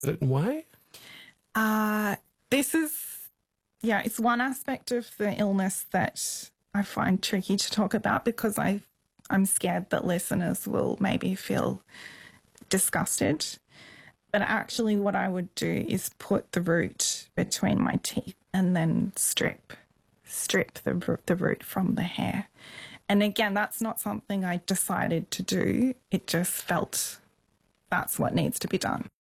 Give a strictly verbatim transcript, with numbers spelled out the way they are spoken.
And why? Uh, this is, yeah, it's one aspect of the illness that I find tricky to talk about because I, I'm scared that listeners will maybe feel disgusted. But actually, what I would do is put the root between my teeth and then strip, strip the the root from the hair. And again, that's not something I decided to do. It just felt that's what needs to be done.